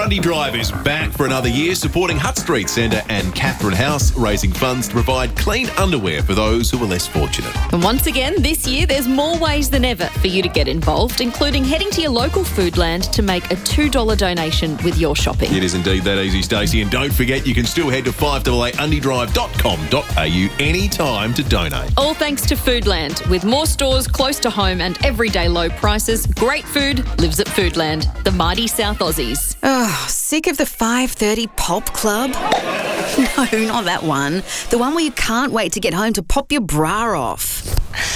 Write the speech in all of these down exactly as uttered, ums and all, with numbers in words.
Undy Drive is back for another year, supporting Hutt Street Centre and Catherine House, raising funds to provide clean underwear for those who are less fortunate. And once again, this year, there's more ways than ever for you to get involved, including heading to your local Foodland to make a two dollars donation with your shopping. It is indeed that easy, Stacey. And don't forget, you can still head to five A A undy drive dot com dot a u anytime to donate. All thanks to Foodland. With more stores close to home and everyday low prices, great food lives at Foodland, the mighty South Aussies. Oh, sick of the five thirty Pop Club? No, not that one. The one where you can't wait to get home to pop your bra off.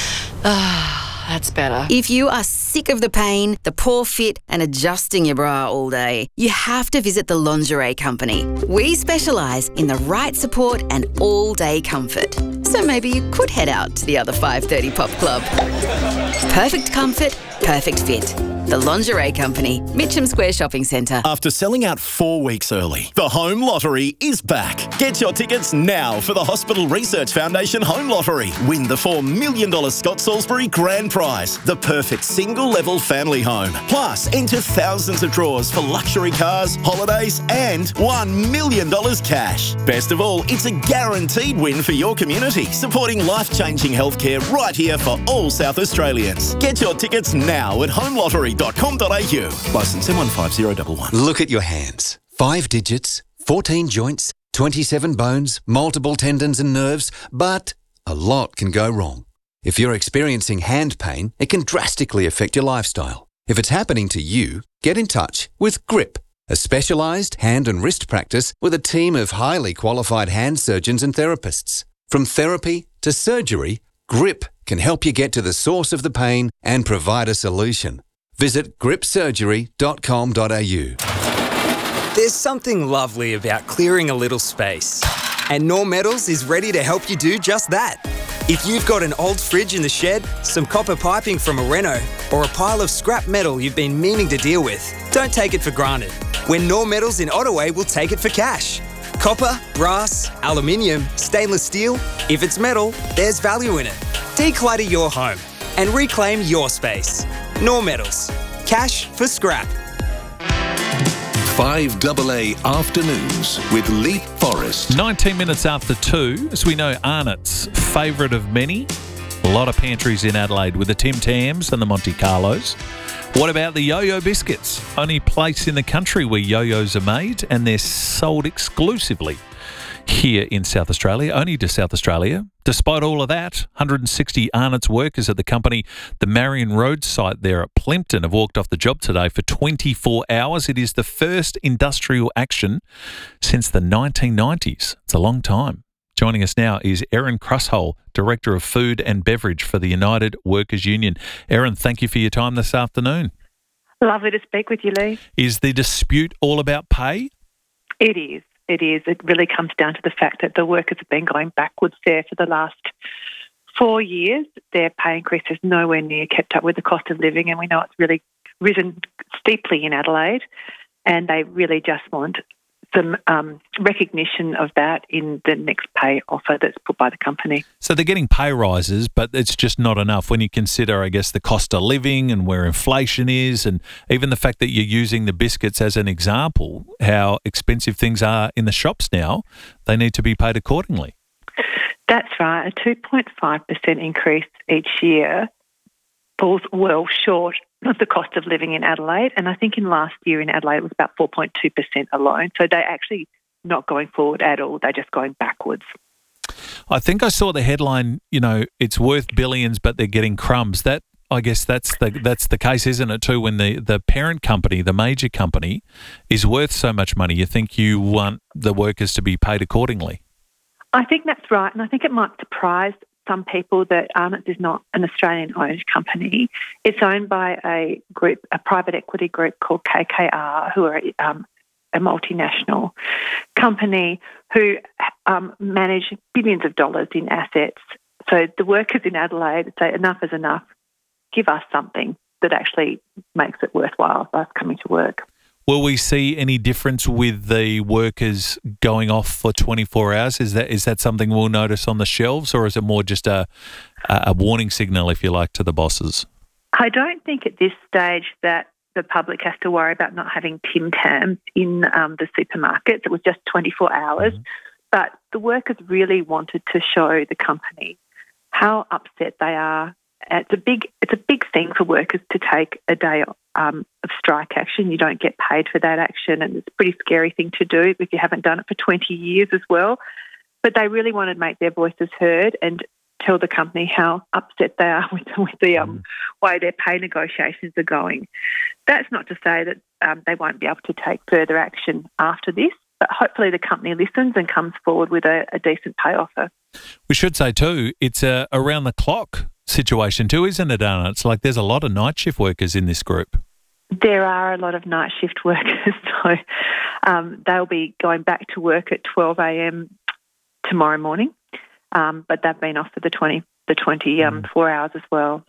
Ah, that's better. If you are sick of the pain, the poor fit and adjusting your bra all day, you have to visit the Lingerie Company. We specialise in the right support and all-day comfort. So maybe you could head out to the other five thirty Pop Club. Perfect comfort, perfect fit. The Lingerie Company, Mitcham Square Shopping Centre. After selling out four weeks early, the Home Lottery is back. Get your tickets now for the Hospital Research Foundation Home Lottery. Win the four million dollars Scott Salisbury Grand Prize, the perfect single-level family home. Plus, enter thousands of draws for luxury cars, holidays and one million dollars cash. Best of all, it's a guaranteed win for your community, supporting life-changing healthcare right here for all South Australians. Get your tickets now at home lottery dot com dot a u. Licence M one five zero one one. Look at your hands. Five digits, fourteen joints, twenty-seven bones, multiple tendons and nerves, but a lot can go wrong. If you're experiencing hand pain, it can drastically affect your lifestyle. If it's happening to you, get in touch with Grip, a specialised hand and wrist practice with a team of highly qualified hand surgeons and therapists. From therapy to surgery, Grip can help you get to the source of the pain and provide a solution. Visit grip surgery dot com dot a u. There's something lovely about clearing a little space. And Knorr Metals is ready to help you do just that. If you've got an old fridge in the shed, some copper piping from a reno, or a pile of scrap metal you've been meaning to deal with, don't take it for granted. When Knorr Metals in Ottaway will take it for cash. Copper, brass, aluminium, stainless steel. If it's metal, there's value in it. Declutter your home and reclaim your space. Knorr Metals. Cash for scrap. five A A Afternoons with Leap Forest. nineteen minutes after two, as we know, Arnott's favourite of many. A lot of pantries in Adelaide with the Tim Tams and the Monte Carlos. What about the Yo-Yo biscuits? Only place in the country where yo-yos are made, and they're sold exclusively here in South Australia, only to South Australia. Despite all of that, one hundred sixty Arnott's workers at the company, the Marion Road site there at Plympton, have walked off the job today for twenty-four hours. It is the first industrial action since the nineteen nineties. It's a long time. Joining us now is Erin Crusshole, Director of Food and Beverage for the United Workers Union. Erin, thank you for your time this afternoon. Lovely to speak with you, Lee. Is the dispute all about pay? It is. It is. It really comes down to the fact that the workers have been going backwards there for the last four years. Their pay increase is nowhere near kept up with the cost of living, and we know it's really risen steeply in Adelaide, and they really just want some um, recognition of that in the next pay offer that's put by the company. So they're getting pay rises, but it's just not enough when you consider, I guess, the cost of living and where inflation is, and even the fact that you're using the biscuits as an example, how expensive things are in the shops now. They need to be paid accordingly. That's right. A two point five percent increase each year falls well short of the cost of living in Adelaide. And I think in last year in Adelaide it was about four point two percent alone. So they're actually not going forward at all. They're just going backwards. I think I saw the headline, you know, it's worth billions, but they're getting crumbs. That, I guess that's the that's the case, isn't it, too, when the, the parent company, the major company, is worth so much money. You think you want the workers to be paid accordingly. I think that's right. And I think it might surprise some people that Arnott's is not an Australian-owned company. It's owned by a group, a private equity group called K K R, who are um, a multinational company who um, manage billions of dollars in assets. So the workers in Adelaide say enough is enough. Give us something that actually makes it worthwhile for us coming to work. Will we see any difference with the workers going off for twenty-four hours? Is that is that something we'll notice on the shelves, or is it more just a a warning signal, if you like, to the bosses? I don't think at this stage that the public has to worry about not having Tim Tams in um, the supermarkets. It was just twenty-four hours. Mm-hmm. But the workers really wanted to show the company how upset they are. It's a big, it's a big thing for workers to take a day um, of strike action. You don't get paid for that action, and it's a pretty scary thing to do if you haven't done it for twenty years as well. But they really wanted to make their voices heard and tell the company how upset they are with, with the um, way their pay negotiations are going. That's not to say that um, they won't be able to take further action after this, but hopefully the company listens and comes forward with a, a decent pay offer. We should say too, it's a around-the-clock situation too, isn't it, Anna? It's like there's a lot of night shift workers in this group. There are a lot of night shift workers, so um, they'll be going back to work at twelve a.m. tomorrow morning, um, but they've been off for the twenty the twenty-four hours as well.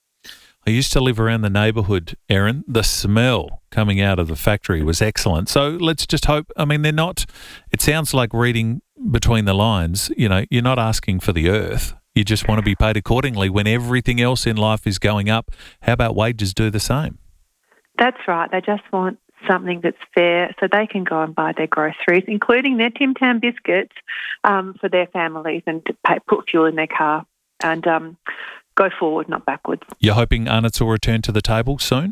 I used to live around the neighbourhood, Erin. The smell coming out of the factory was excellent. So let's just hope, I mean, they're not, it sounds like reading between the lines, you know, you're not asking for the earth. You just want to be paid accordingly when everything else in life is going up. How about wages do the same? That's right. They just want something that's fair so they can go and buy their groceries, including their Tim Tam biscuits, um, for their families and to pay, put fuel in their car and um, go forward, not backwards. You're hoping Arnott's will return to the table soon?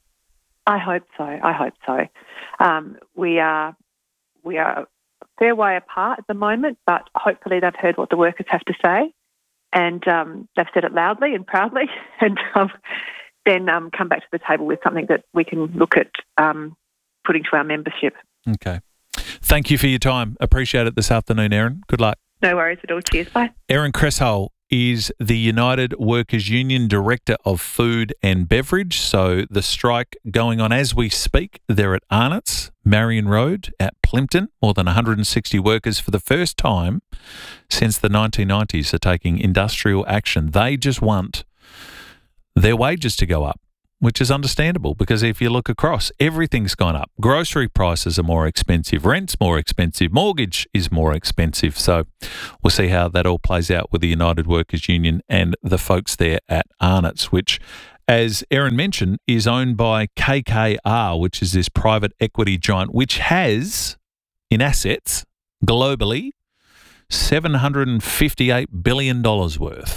I hope so. I hope so. Um, we are we are a fair way apart at the moment, but hopefully they've heard what the workers have to say, and um, they've said it loudly and proudly, and um, then um, come back to the table with something that we can look at um, putting to our membership. Okay. Thank you for your time. Appreciate it this afternoon, Erin. Good luck. No worries at all. Cheers. Bye. Erin Cresshull is the United Workers Union Director of Food and Beverage. So the strike going on as we speak. They're at Arnott's, Marion Road at Plympton. More than one hundred sixty workers for the first time since the nineteen nineties are taking industrial action. They just want their wages to go up, which is understandable because if you look across, everything's gone up. Grocery prices are more expensive, rent's more expensive, mortgage is more expensive. So we'll see how that all plays out with the United Workers Union and the folks there at Arnott's, which, as Erin mentioned, is owned by K K R, which is this private equity giant, which has, in assets, globally, seven hundred fifty-eight billion dollars worth.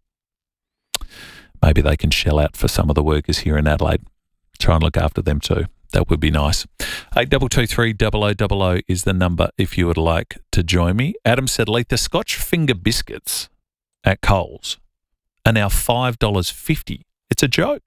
Maybe they can shell out for some of the workers here in Adelaide. Try and look after them too. That would be nice. eight two two three, double oh double oh is the number if you would like to join me. Adam said, Leith, the Scotch finger biscuits at Coles are now five dollars fifty. It's a joke.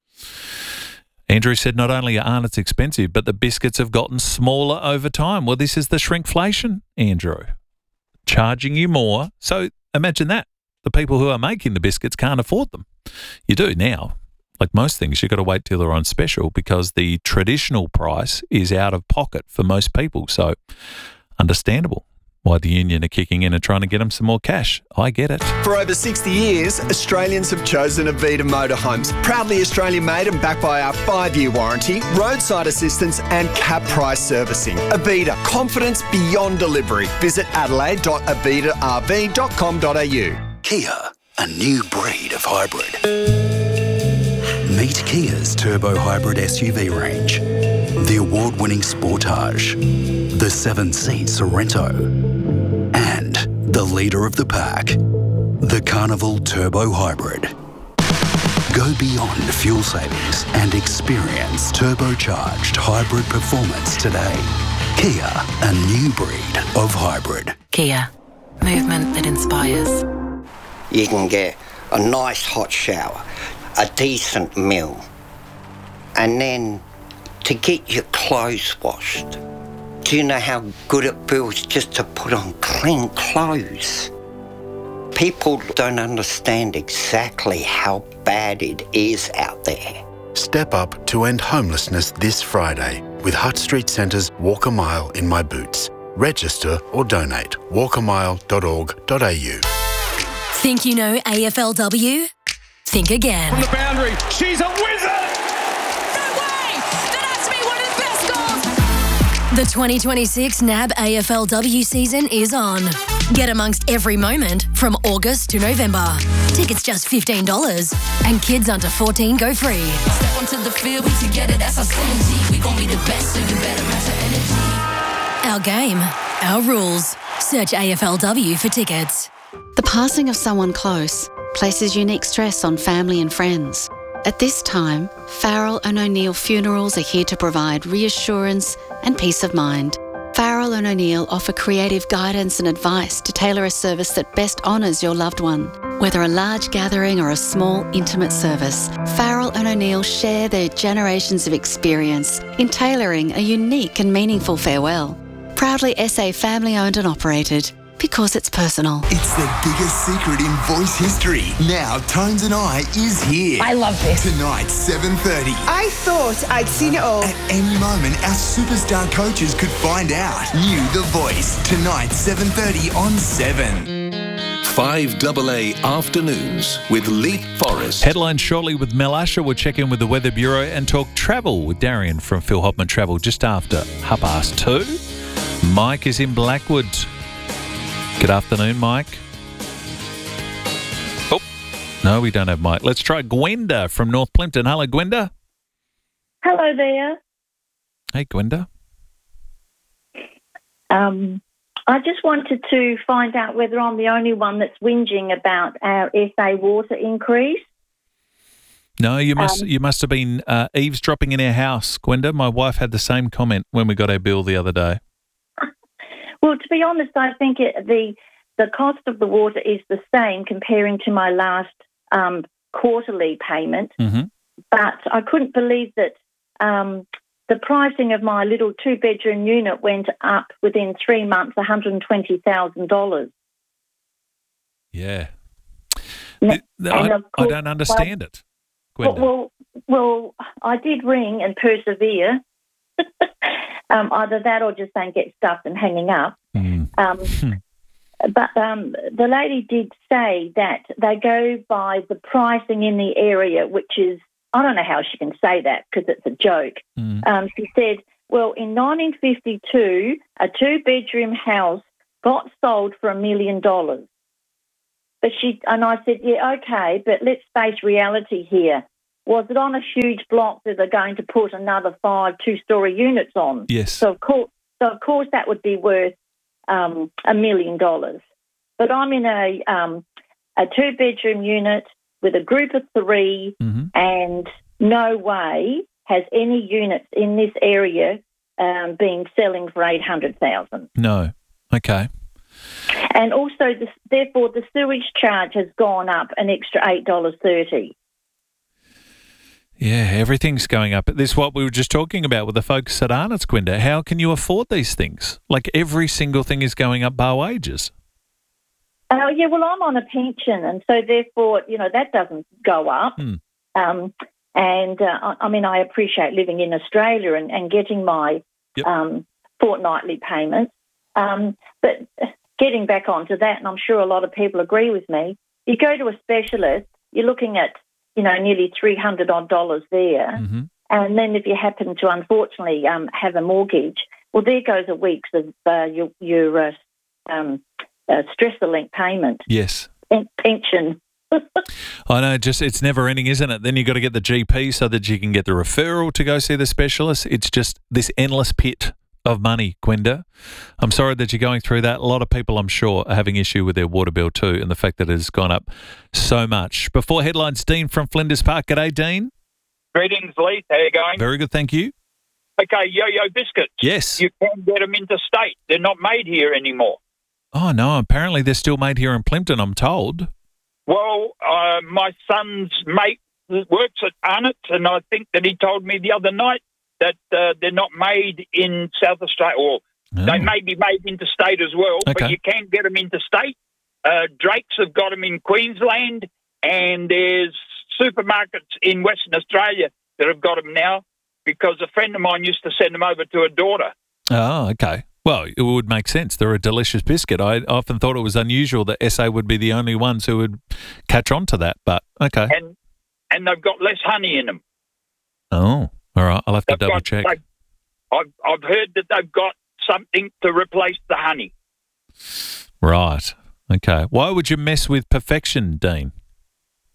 Andrew said, not only are Arnott's expensive, but the biscuits have gotten smaller over time. Well, this is the shrinkflation, Andrew. Charging you more. So imagine that. The people who are making the biscuits can't afford them. You do now. Like most things, you've got to wait till they're on special because the traditional price is out of pocket for most people. So understandable why the union are kicking in and trying to get them some more cash. I get it. For over sixty years, Australians have chosen Avita Motorhomes. Proudly Australian made and backed by our five-year warranty, roadside assistance and cap price servicing. Avita, confidence beyond delivery. Visit adelaide dot avita r v dot com dot a u. Kia, a new breed of hybrid. Meet Kia's turbo hybrid S U V range. The award-winning Sportage, the seven-seat Sorento, and the leader of the pack, the Carnival Turbo Hybrid. Go beyond fuel savings and experience turbocharged hybrid performance today. Kia, a new breed of hybrid. Kia, movement that inspires. You can get a nice hot shower, a decent meal, and then to get your clothes washed. Do you know how good it feels just to put on clean clothes? People don't understand exactly how bad it is out there. Step up to end homelessness this Friday with Hutt Street Centre's Walk a Mile in My Boots. Register or donate. walk a mile dot org dot a u. Think you know A F L W? Think again. From the boundary, she's a wizard! No way! That has to be one of the best goals! The twenty twenty-six N A B A F L W season is on. Get amongst every moment from August to November. Tickets just fifteen dollars. And kids under fourteen go free. Step onto the field, we together, that's our synergy. We gon' be the best, so you better match our energy. Our game, our rules. Search A F L W for tickets. The passing of someone close places unique stress on family and friends. At this time, Farrell and O'Neill Funerals are here to provide reassurance and peace of mind. Farrell and O'Neill offer creative guidance and advice to tailor a service that best honours your loved one. Whether a large gathering or a small, intimate service, Farrell and O'Neill share their generations of experience in tailoring a unique and meaningful farewell. Proudly S A family-owned and operated, because it's personal. It's the biggest secret in voice history. Now, Tones and I is here. I love this. Tonight, seven thirty. I thought I'd seen it all. At any moment, our superstar coaches could find out. New The Voice. Tonight, seven thirty on seven. five A A Afternoons with Leith Forrest. Headlines shortly with Mel Usher. We'll check in with the Weather Bureau and talk travel with Darian from Phil Hopman Travel just after half past two. Mike is in Blackwood. Good afternoon, Mike. Oh, no, we don't have Mike. Let's try Gwenda from North Plimpton. Hello, Gwenda. Hello there. Hey, Gwenda. Um, I just wanted to find out whether I'm the only one that's whinging about our S A water increase. No, you must Um, you must have been uh, eavesdropping in our house, Gwenda. My wife had the same comment when we got our bill the other day. Well, to be honest, I think it, the the cost of the water is the same comparing to my last um, quarterly payment, Mm-hmm. but I couldn't believe that um, the pricing of my little two-bedroom unit went up within three months, one hundred twenty thousand dollars. Yeah. And I, of I course, don't understand well, it, Gwenda. Well, well, I did ring and persevere. um, either that or just saying get stuffed and hanging up. Mm. Um, but um, the lady did say that they go by the pricing in the area, which is, I don't know how she can say that because it's a joke. Mm. Um, she said, well, in nineteen fifty-two, a two-bedroom house got sold for a million dollars. But she and I said, yeah, okay, but let's face reality here. Was it on a huge block that they're going to put another five two-storey units on? Yes. So of course, so of course that would be worth um, a million dollars. But I'm in a um, a two-bedroom unit with a group of three, Mm-hmm. and no way has any units in this area um, been selling for eight hundred thousand. No. Okay. And also, the, therefore, the sewage charge has gone up an extra eight dollars thirty. Yeah, everything's going up. This is what we were just talking about with the folks at Arnott's, Gwenda. How can you afford these things? Like every single thing is going up bar wages. Oh, yeah, well, I'm on a pension, and so therefore, you know, that doesn't go up. Hmm. Um, and, uh, I, I mean, I appreciate living in Australia and, and getting my Yep. um, fortnightly payments. Um, but getting back onto that, and I'm sure a lot of people agree with me, you go to a specialist, you're looking at, you know, nearly three hundred odd dollars there. Mm-hmm. And then if you happen to, unfortunately, um, have a mortgage, well, there goes a week's of uh, your, your uh, um, uh, stress-linked payment. Yes. Pen- pension. I know, just it's never ending, isn't it? Then you've got to get the G P so that you can get the referral to go see the specialist. It's just this endless pit of money, Gwenda. I'm sorry that you're going through that. A lot of people, I'm sure, are having issue with their water bill too, and the fact that it has gone up so much. Before headlines, Dean from Flinders Park. G'day, Dean. Greetings, Leith. How you going? Very good, thank you. Okay, Yo-Yo biscuits. Yes. You can get them interstate. They're not made here anymore. Oh, no, apparently they're still made here in Plimpton, I'm told. Well, uh, my son's mate works at Arnott, and I think that he told me the other night that uh, they're not made in South Australia, or Oh. they may be made interstate as well, Okay. but you can get them interstate. Uh, Drake's have got them in Queensland, and there's supermarkets in Western Australia that have got them now, because a friend of mine used to send them over to her daughter. Oh, okay. Well, it would make sense. They're a delicious biscuit. I often thought it was unusual that S A would be the only ones who would catch on to that, but okay. And and they've got less honey in them. Oh, all right. I'll have to They've double got- check. they- I've, I've heard that they've got something to replace the honey. Right. Okay. Why would you mess with perfection, Dean?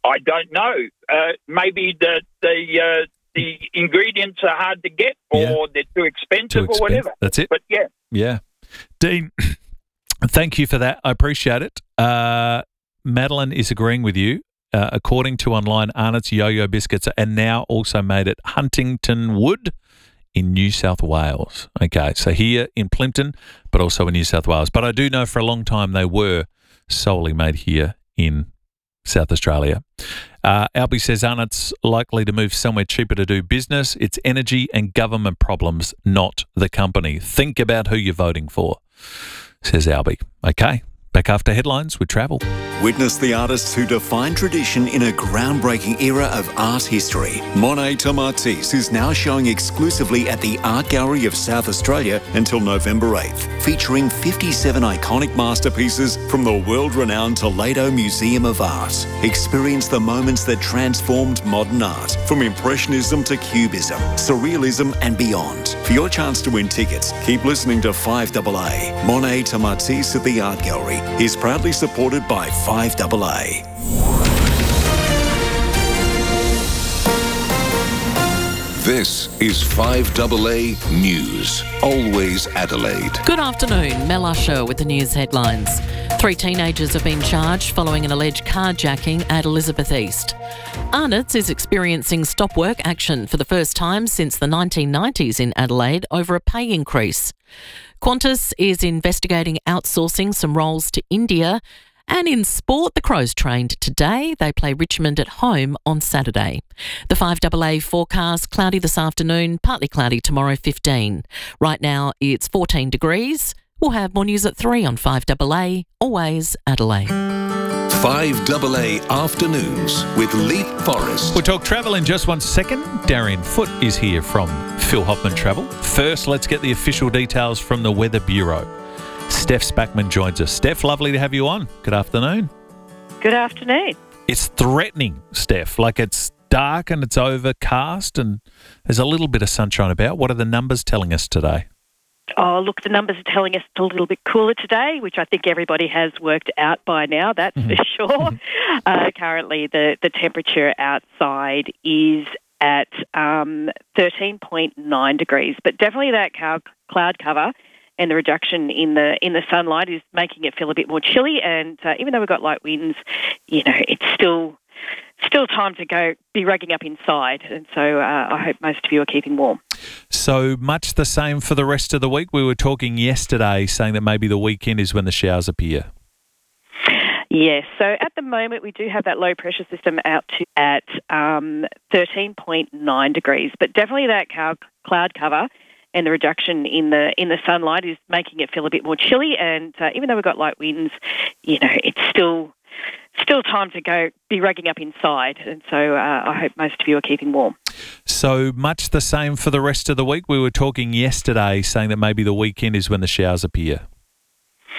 I don't know. Uh, maybe the the uh, the ingredients are hard to get, or Yeah. they're too expensive, Too or expensive. whatever. That's it. But yeah, Yeah. Dean, thank you for that. I appreciate it. Uh, Madeline is agreeing with you. Uh, according to online, Arnott's Yo-Yo biscuits are now also made at Huntington Wood in New South Wales. Okay, so here in Plympton, but also in New South Wales. But I do know for a long time they were solely made here in South Australia. Uh, Albie says Arnott's likely to move somewhere cheaper to do business. It's energy and government problems, not the company. Think about who you're voting for, says Albie. Okay, back after headlines with travel. Witness the artists who define tradition in a groundbreaking era of art history. Monet Tomatis is now showing exclusively at the Art Gallery of South Australia until November eighth, featuring fifty-seven iconic masterpieces from the world-renowned Toledo Museum of Art. Experience the moments that transformed modern art, from Impressionism to Cubism, Surrealism and beyond. For your chance to win tickets, keep listening to five A A. Monet Tomatis at the Art Gallery is proudly supported by five A A. This is five A A News. Always Adelaide. Good afternoon, Mel Usher with the news headlines. Three teenagers have been charged following an alleged carjacking at Elizabeth East. Arnott's is experiencing stop work action for the first time since the nineteen nineties in Adelaide over a pay increase. Qantas is investigating outsourcing some roles to India. And in sport, the Crows trained today. They play Richmond at home on Saturday. The five A A forecast, cloudy this afternoon, partly cloudy tomorrow, fifteen. Right now it's fourteen degrees. We'll have more news at three on five A A, always Adelaide. five A A Afternoons with Leith Forrest. We'll talk travel in just one second. Darian Foote is here from Phil Hoffman Travel. First, let's get the official details from the Weather Bureau. Steph Spackman joins us. Steph, lovely to have you on. Good afternoon. Good afternoon. It's threatening, Steph. Like it's dark and it's overcast and there's a little bit of sunshine about. What are the numbers telling us today? Oh, look, the numbers are telling us it's a little bit cooler today, which I think everybody has worked out by now, that's Mm-hmm. for sure. uh, currently, the, the temperature outside is at um, thirteen point nine degrees, but definitely that cloud, cloud cover and the reduction in the in the sunlight is making it feel a bit more chilly. And uh, even though we've got light winds, you know, it's still still time to go be rugging up inside. And so uh, I hope most of you are keeping warm. So much the same for the rest of the week. We were talking yesterday saying that maybe the weekend is when the showers appear. Yes. So at the moment, we do have that low pressure system out to at um, thirteen point nine degrees, but definitely that cloud, cloud cover and the reduction in the in the sunlight is making it feel a bit more chilly. And uh, even though we've got light winds, you know, it's still still time to go be rugging up inside. And so uh, I hope most of you are keeping warm. So much the same for the rest of the week. We were talking yesterday saying that maybe the weekend is when the showers appear.